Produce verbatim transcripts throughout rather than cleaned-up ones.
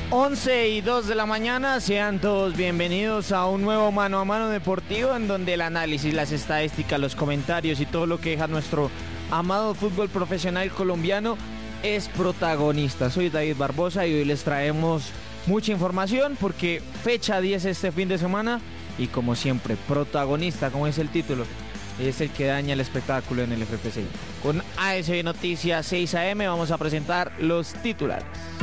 once y dos de la mañana, sean todos bienvenidos a un nuevo Mano a Mano Deportivo, en donde el análisis, las estadísticas, los comentarios y todo lo que deja nuestro amado fútbol profesional colombiano es protagonista. Soy David Barbosa y hoy les traemos mucha información porque fecha diez este fin de semana y, como siempre, protagonista, como es el título, es el que daña el espectáculo en el F P C. Con A S B Noticias seis A M vamos a presentar los titulares.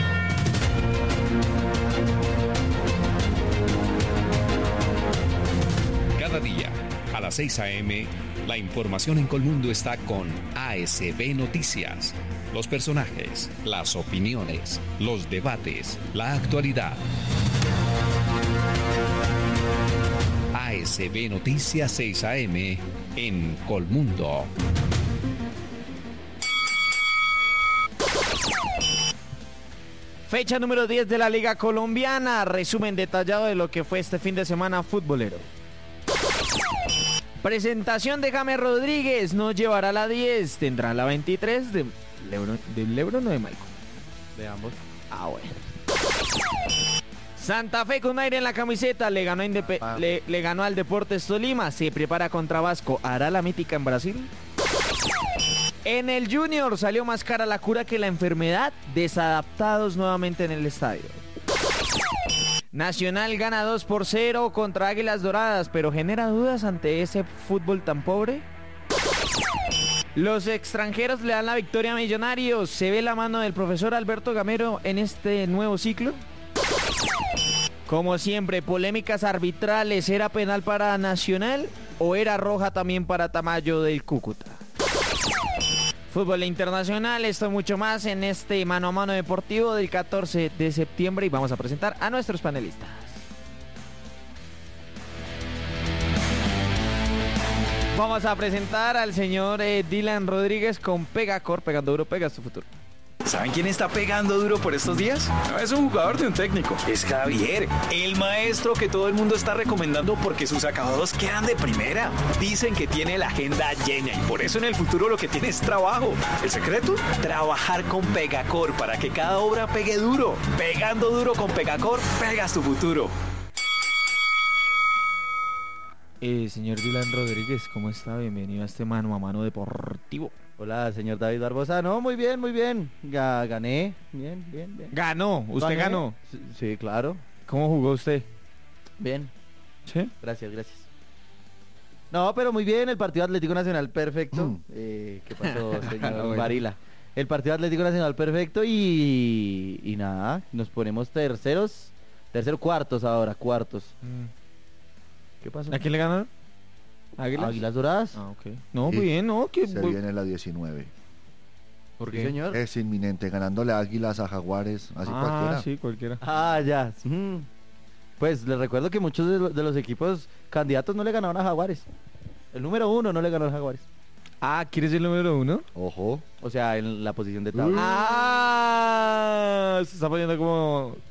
Cada día, a las seis A M, la información en Colmundo está con A S B Noticias. Los personajes, las opiniones, los debates, la actualidad. A S B Noticias seis A M en Colmundo. Fecha número diez de la Liga Colombiana. Resumen detallado de lo que fue este fin de semana futbolero. Presentación de James Rodríguez. No llevará la diez. Tendrá la veintitrés de Lebron, de Lebron o de Michael. De ambos. Ah, bueno. Santa Fe con aire en la camiseta. Le ganó, Indepe- ah. le, le ganó al Deportes Tolima. Se prepara contra Vasco. ¿Hará la mítica en Brasil? En el Junior salió más cara la cura que la enfermedad. Desadaptados nuevamente en el estadio. Nacional gana dos por cero contra Águilas Doradas, pero genera dudas ante ese fútbol tan pobre. Los extranjeros le dan la victoria a Millonarios. ¿Se ve la mano del profesor Alberto Gamero en este nuevo ciclo? Como siempre, polémicas arbitrales. ¿Era penal para Nacional o era roja también para Tamayo del Cúcuta? Fútbol internacional, esto y mucho más en este Mano a Mano Deportivo del catorce de septiembre, y vamos a presentar a nuestros panelistas. Vamos a presentar al señor eh, Dylan Rodríguez con Pegacor, pegando duro, pegas tu futuro. ¿Saben quién está pegando duro por estos días? No es un jugador de un técnico, es Javier, el maestro que todo el mundo está recomendando porque sus acabados quedan de primera. Dicen que tiene la agenda llena y por eso en el futuro lo que tiene es trabajo. ¿El secreto? Trabajar con Pegacor para que cada obra pegue duro. Pegando duro con Pegacor, pegas tu futuro. Eh, señor Dylan Rodríguez, ¿cómo está? Bienvenido a este Mano a Mano Deportivo. Hola, señor David Barbosa. No, muy bien, muy bien. Ga- gané. Bien, bien, bien. Ganó, usted Gané. ganó. Sí, sí, claro. ¿Cómo jugó usted? Bien. ¿Sí? Gracias, gracias. No, pero muy bien. El Partido Atlético Nacional perfecto. Mm. Eh, ¿Qué pasó, señor Bueno. Varila? El Partido Atlético Nacional perfecto y... Y nada, nos ponemos terceros. Tercero, cuartos ahora, cuartos. ¿Qué pasó? ¿A quién le ganó? ¿Águilas? Águilas Doradas. Ah, ok. No, Sí. muy bien, ¿no? Que Se viene la diecinueve. ¿Por Sí, qué? señor. Es inminente, ganándole a Águilas, a Jaguares, así ah, cualquiera. sí, cualquiera. Ah, ya. Mm. Pues les recuerdo que muchos de, lo- de los equipos candidatos no le ganaron a Jaguares. El número uno no le ganó a Jaguares. Ah, ¿quieres el número uno? Ojo. O sea, en la posición de tabla. Ah, se está poniendo como